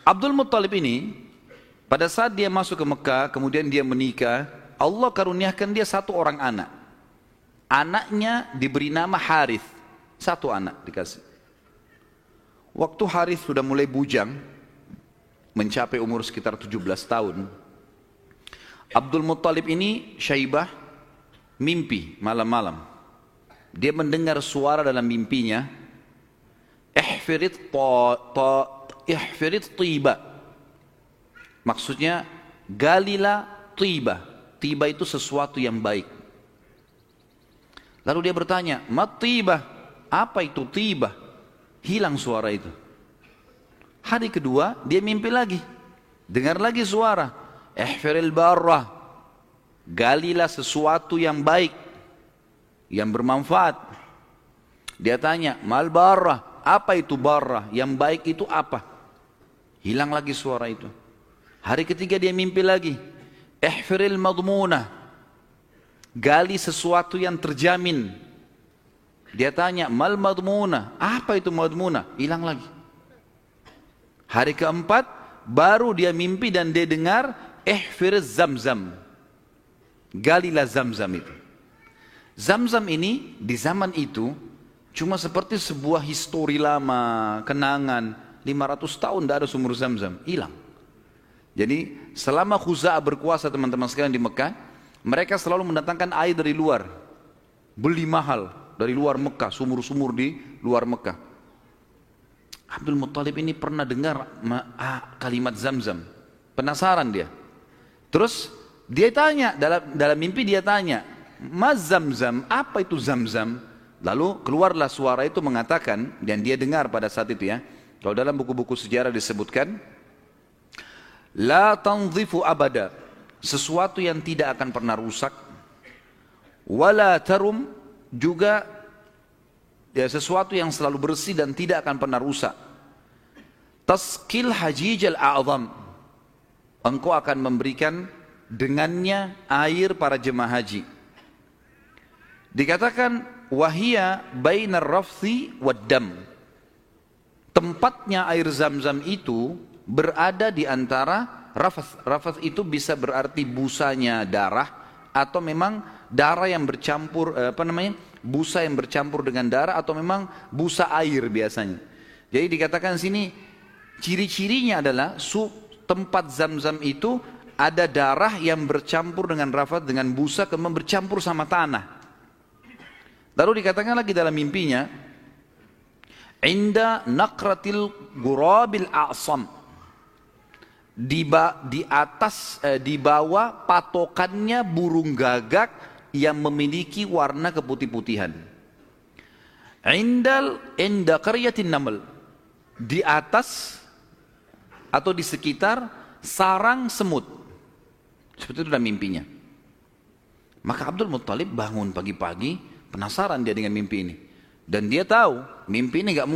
Abdul Muttalib ini pada saat dia masuk ke Mekah, kemudian dia menikah, Allah karuniakan dia satu orang anak. Anaknya diberi nama Harith, satu anak dikasih. Waktu Harith sudah mulai bujang, mencapai umur sekitar 17 tahun, Abdul Muttalib ini Syaibah mimpi malam-malam. Dia mendengar suara dalam mimpinya, ihfirit tiba. Maksudnya galilah tiba. Tiba itu sesuatu yang baik. Lalu dia bertanya, mat tiba? Apa itu tiba? Hilang suara itu. Hari kedua dia mimpi lagi. Dengar lagi suara, ihfiril barrah. Galilah sesuatu yang baik, yang bermanfaat. Dia tanya, mal barrah? Apa itu barrah? Yang baik itu apa? Hilang lagi suara itu. Hari ketiga dia mimpi lagi, ihfiril madmunah. Gali sesuatu yang terjamin. Dia tanya, mal madmunah? Apa itu madmunah? Hilang lagi. Hari keempat baru dia mimpi dan dia dengar, ihfiriz zamzam. Galilah zamzam itu. Zamzam ini di zaman itu cuma seperti sebuah histori lama, kenangan. 500 tahun tidak ada sumur zamzam, hilang. Jadi selama Khuza'ah berkuasa teman-teman sekalian di Mekah, mereka selalu mendatangkan air dari luar. Beli mahal dari luar Mekah, sumur-sumur di luar Mekah. Abdul Muttalib ini pernah dengar kalimat zamzam. Penasaran dia. Terus dia tanya, dalam mimpi dia tanya, mas zamzam, apa itu zamzam? Lalu keluarlah suara itu mengatakan, dan dia dengar pada saat itu ya. Kalau dalam buku-buku sejarah disebutkan, la tanzifu abada, sesuatu yang tidak akan pernah rusak. Wala tarum, juga ya, sesuatu yang selalu bersih dan tidak akan pernah rusak. Taskil hajijal a'zam, engkau akan memberikan dengannya air para jemaah haji. Dikatakan wahia bainar rafthi wad dam, tempatnya air zam-zam itu berada di antara rafath. Rafath itu bisa berarti busanya darah, atau memang darah yang bercampur, busa yang bercampur dengan darah, atau memang busa air biasanya. Jadi dikatakan sini ciri-cirinya adalah tempat zam-zam itu ada darah yang bercampur dengan rafath, dengan busa, kemudian bercampur sama tanah. Lalu dikatakan lagi dalam mimpinya, inda naqratil gurabil a'sam, di bawah patokannya burung gagak yang memiliki warna keputih-putihan. Inda qaryatin naml, di atas atau di sekitar sarang semut. Seperti itu dalam mimpinya. Maka Abdul Muttalib bangun pagi-pagi, penasaran dia dengan mimpi ini. Dan dia tahu mimpi ini gak